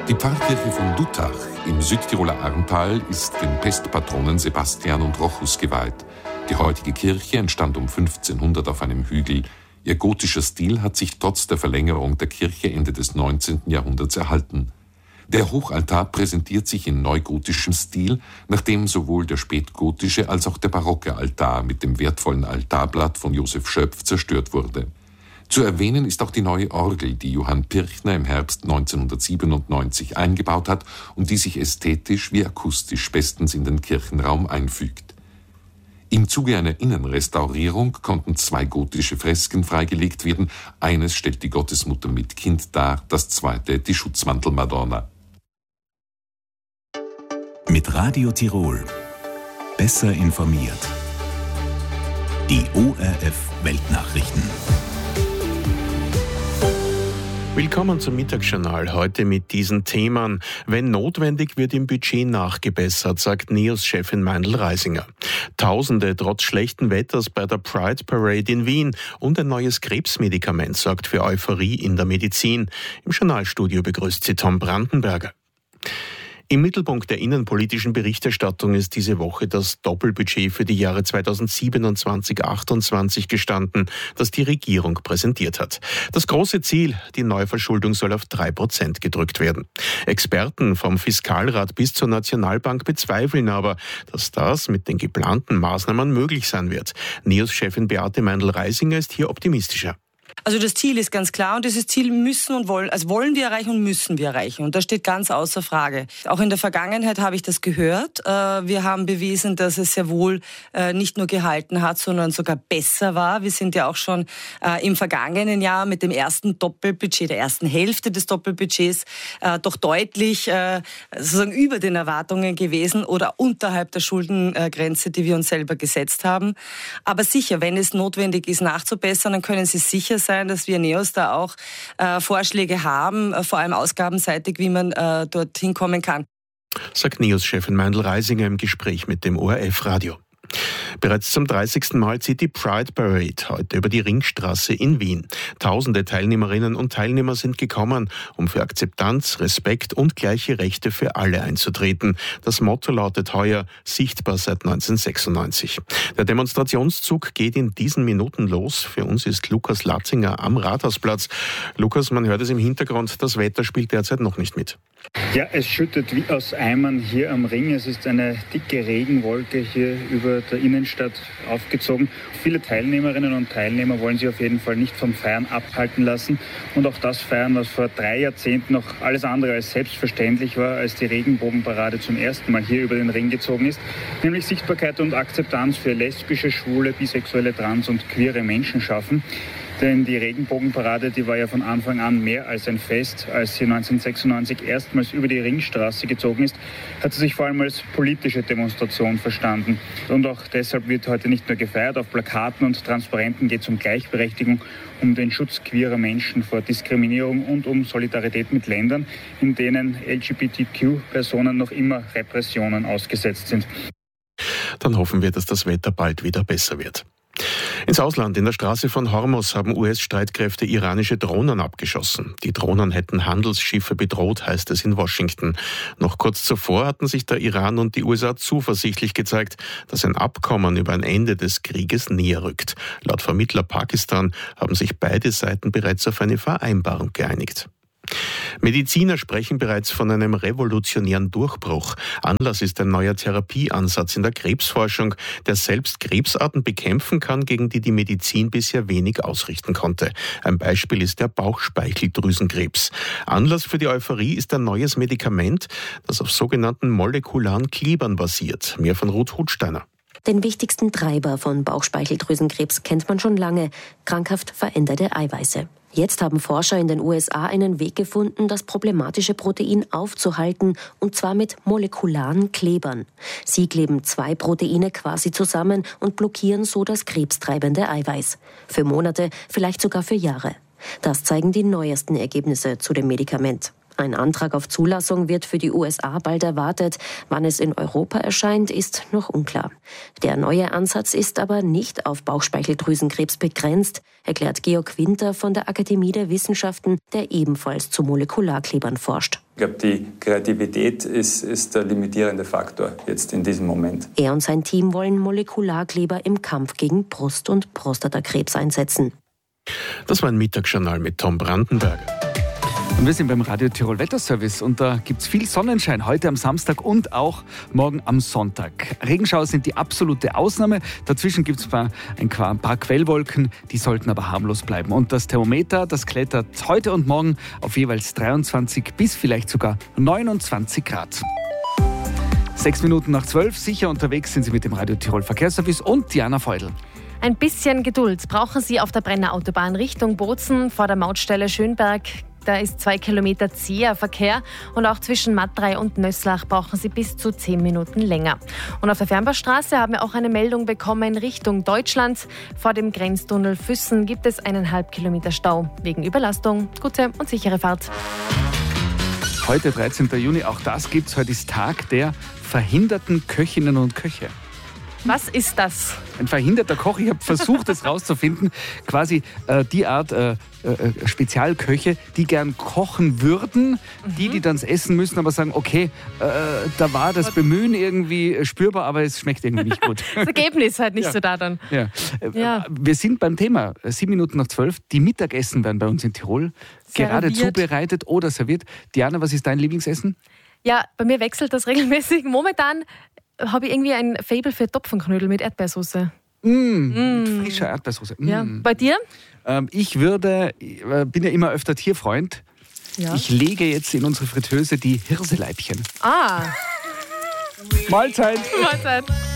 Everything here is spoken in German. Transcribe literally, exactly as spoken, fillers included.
Die Pfarrkirche von Duttach im Südtiroler Arntal ist den Pestpatronen Sebastian und Rochus geweiht. Die heutige Kirche entstand um fünfzehnhundert auf einem Hügel. Ihr gotischer Stil hat sich trotz der Verlängerung der Kirche Ende des neunzehnten Jahrhunderts erhalten. Der Hochaltar präsentiert sich in neugotischem Stil, nachdem sowohl der spätgotische als auch der barocke Altar mit dem wertvollen Altarblatt von Josef Schöpf zerstört wurde. Zu erwähnen ist auch die neue Orgel, die Johann Pirchner im Herbst neunzehnhundertsiebenundneunzig eingebaut hat und die sich ästhetisch wie akustisch bestens in den Kirchenraum einfügt. Im Zuge einer Innenrestaurierung konnten zwei gotische Fresken freigelegt werden. Eines stellt die Gottesmutter mit Kind dar, das zweite die Schutzmantelmadonna. Mit Radio Tirol. Besser informiert. Die O R F Weltnachrichten. Willkommen zum Mittagsjournal, heute mit diesen Themen. Wenn notwendig, wird im Budget nachgebessert, sagt N E O S-Chefin Meindl-Reisinger. Tausende trotz schlechten Wetters bei der Pride Parade in Wien und ein neues Krebsmedikament sorgt für Euphorie in der Medizin. Im Journalstudio begrüßt sie Tom Brandenberger. Im Mittelpunkt der innenpolitischen Berichterstattung ist diese Woche das Doppelbudget für die Jahre zweitausendsiebenundzwanzig achtundzwanzig gestanden, das die Regierung präsentiert hat. Das große Ziel, die Neuverschuldung soll auf drei Prozent gedrückt werden. Experten vom Fiskalrat bis zur Nationalbank bezweifeln aber, dass das mit den geplanten Maßnahmen möglich sein wird. N E O S-Chefin Beate Meindl-Reisinger ist hier optimistischer. Also das Ziel ist ganz klar und dieses Ziel müssen und wollen, also wollen wir erreichen und müssen wir erreichen. Und das steht ganz außer Frage. Auch in der Vergangenheit habe ich das gehört. Wir haben bewiesen, dass es sehr wohl nicht nur gehalten hat, sondern sogar besser war. Wir sind ja auch schon im vergangenen Jahr mit dem ersten Doppelbudget, der ersten Hälfte des Doppelbudgets, doch deutlich sozusagen über den Erwartungen gewesen oder unterhalb der Schuldengrenze, die wir uns selber gesetzt haben. Aber sicher, wenn es notwendig ist, nachzubessern, dann können Sie sicher sein, dass wir N E O S da auch äh, Vorschläge haben, äh, vor allem ausgabenseitig, wie man äh, dorthin kommen kann. Sagt N E O S-Chefin Meindl-Reisinger im Gespräch mit dem O R F-Radio. Bereits zum dreißigsten Mal zieht die Pride Parade heute über die Ringstraße in Wien. Tausende Teilnehmerinnen und Teilnehmer sind gekommen, um für Akzeptanz, Respekt und gleiche Rechte für alle einzutreten. Das Motto lautet heuer sichtbar seit neunzehnhundertsechsundneunzig. Der Demonstrationszug geht in diesen Minuten los. Für uns ist Lukas Latzinger am Rathausplatz. Lukas, man hört es im Hintergrund, das Wetter spielt derzeit noch nicht mit. Ja, es schüttet wie aus Eimern hier am Ring. Es ist eine dicke Regenwolke hier über der Innenstadt aufgezogen. Viele Teilnehmerinnen und Teilnehmer wollen sich auf jeden Fall nicht vom Feiern abhalten lassen und auch das feiern, was vor drei Jahrzehnten noch alles andere als selbstverständlich war, als die Regenbogenparade zum ersten Mal hier über den Ring gezogen ist, nämlich Sichtbarkeit und Akzeptanz für lesbische, schwule, bisexuelle, trans und queere Menschen schaffen. Denn die Regenbogenparade, die war ja von Anfang an mehr als ein Fest. Als sie neunzehnhundertsechsundneunzig erstmals über die Ringstraße gezogen ist, hat sie sich vor allem als politische Demonstration verstanden. Und auch deshalb wird heute nicht nur gefeiert. Auf Plakaten und Transparenten geht es um Gleichberechtigung, um den Schutz queerer Menschen vor Diskriminierung und um Solidarität mit Ländern, in denen L G B T Q-Personen noch immer Repressionen ausgesetzt sind. Dann hoffen wir, dass das Wetter bald wieder besser wird. Ins Ausland, in der Straße von Hormuz, haben U S-Streitkräfte iranische Drohnen abgeschossen. Die Drohnen hätten Handelsschiffe bedroht, heißt es in Washington. Noch kurz zuvor hatten sich der Iran und die U S A zuversichtlich gezeigt, dass ein Abkommen über ein Ende des Krieges näher rückt. Laut Vermittler Pakistan haben sich beide Seiten bereits auf eine Vereinbarung geeinigt. Mediziner sprechen bereits von einem revolutionären Durchbruch. Anlass ist ein neuer Therapieansatz in der Krebsforschung, der selbst Krebsarten bekämpfen kann, gegen die die Medizin bisher wenig ausrichten konnte. Ein Beispiel ist der Bauchspeicheldrüsenkrebs. Anlass für die Euphorie ist ein neues Medikament, das auf sogenannten molekularen Klebern basiert. Mehr von Ruth Hutsteiner. Den wichtigsten Treiber von Bauchspeicheldrüsenkrebs kennt man schon lange: krankhaft veränderte Eiweiße. Jetzt haben Forscher in den U S A einen Weg gefunden, das problematische Protein aufzuhalten, und zwar mit molekularen Klebern. Sie kleben zwei Proteine quasi zusammen und blockieren so das krebstreibende Eiweiß. Für Monate, vielleicht sogar für Jahre. Das zeigen die neuesten Ergebnisse zu dem Medikament. Ein Antrag auf Zulassung wird für die U S A bald erwartet. Wann es in Europa erscheint, ist noch unklar. Der neue Ansatz ist aber nicht auf Bauchspeicheldrüsenkrebs begrenzt, erklärt Georg Winter von der Akademie der Wissenschaften, der ebenfalls zu Molekularklebern forscht. Ich glaube, die Kreativität ist, ist der limitierende Faktor jetzt in diesem Moment. Er und sein Team wollen Molekularkleber im Kampf gegen Brust- und Prostatakrebs einsetzen. Das war ein Mittagsjournal mit Tom Brandenberger. Und wir sind beim Radio Tirol Wetterservice und da gibt es viel Sonnenschein heute am Samstag und auch morgen am Sonntag. Regenschauer sind die absolute Ausnahme. Dazwischen gibt es ein paar Quellwolken, die sollten aber harmlos bleiben. Und das Thermometer, das klettert heute und morgen auf jeweils dreiundzwanzig bis vielleicht sogar neunundzwanzig Grad. Sechs Minuten nach zwölf, sicher unterwegs sind Sie mit dem Radio Tirol Verkehrsservice und Diana Feudel. Ein bisschen Geduld brauchen Sie auf der Brenner Autobahn Richtung Bozen vor der Mautstelle Schönberg. Da ist zwei Kilometer zäher Verkehr und auch zwischen Mattrei und Nösslach brauchen Sie bis zu zehn Minuten länger. Und auf der Fernbusstraße haben wir auch eine Meldung bekommen Richtung Deutschland. Vor dem Grenztunnel Füssen gibt es eineinhalb Kilometer Stau wegen Überlastung. Gute und sichere Fahrt. Heute dreizehnten Juni, auch das gibt's. Heute ist Tag der verhinderten Köchinnen und Köche. Was ist das? Ein verhinderter Koch. Ich habe versucht, es rauszufinden. Quasi äh, die Art äh, äh, Spezialköche, die gern kochen würden, mhm. die, die dann das essen müssen, aber sagen, okay, äh, da war das Bemühen irgendwie spürbar, aber es schmeckt irgendwie nicht gut. Das Ergebnis ist halt nicht ja. so da dann. Ja. Ja. Wir sind beim Thema. Sieben Minuten nach zwölf. Die Mittagessen werden bei uns in Tirol gerade Serviert. zubereitet oder serviert. Diana, was ist dein Lieblingsessen? Ja, bei mir wechselt das regelmäßig. Momentan habe ich irgendwie ein Faible für Topfenknödel mit Erdbeersoße. Mm, mm. Mit frischer Erdbeersoße. Mm. Ja. Bei dir? Ähm, ich würde, ich bin ja immer öfter Tierfreund. Ja. Ich lege jetzt in unsere Fritteuse die Hirseleibchen. Ah. Mahlzeit. Mahlzeit.